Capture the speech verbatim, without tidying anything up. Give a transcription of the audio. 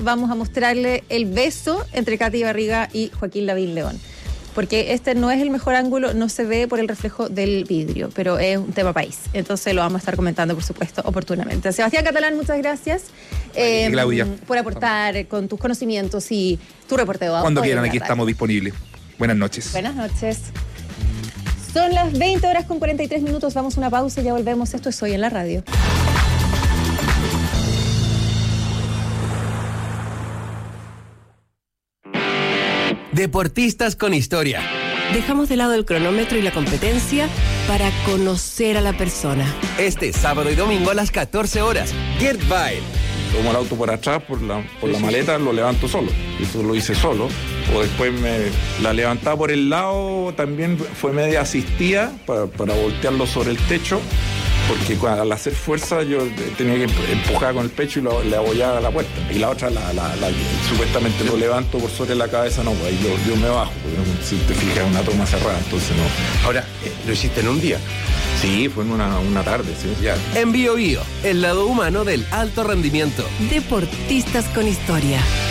vamos a mostrarle el beso entre Katy Barriga y Joaquín Lavín León. Porque este no es el mejor ángulo, no se ve por el reflejo del vidrio, pero es un tema país. Entonces lo vamos a estar comentando, por supuesto, oportunamente. Sebastián Catalán, muchas gracias eh, Claudia. por aportar con tus conocimientos y tu reporteo. Cuando quieran, aquí estamos disponibles. Buenas noches. Buenas noches. Son las veinte horas con cuarenta y tres minutos. Vamos a una pausa y ya volvemos. Esto es Hoy en la Radio. Deportistas con historia. Dejamos de lado el cronómetro y la competencia para conocer a la persona. Este sábado y domingo a las catorce horas, Gert Weil. Tomo el auto por atrás, por la, por la maleta, lo levanto solo. Eso lo hice solo. O después me la levantaba por el lado, también fue media asistida para, para voltearlo sobre el techo. Porque cuando, al hacer fuerza yo tenía que empujar con el pecho y lo, le apoyaba a la puerta. Y la otra, la, la, la, supuestamente lo levanto por sobre la cabeza, no, pues ahí yo, yo me bajo. Porque si te fijas es una toma cerrada, entonces no. Ahora, ¿lo hiciste en un día? Sí, fue en una, una tarde, sí. Ya. En Bio Bio, el lado humano del alto rendimiento. Deportistas con historia.